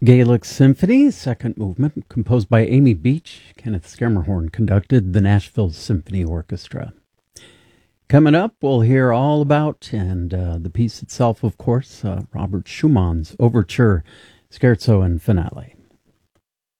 Gaelic Symphony, second movement, composed by Amy Beach. Kenneth Schermerhorn conducted the Nashville Symphony Orchestra. Coming up, we'll hear all about, and the piece itself, of course, Robert Schumann's Overture, Scherzo and Finale.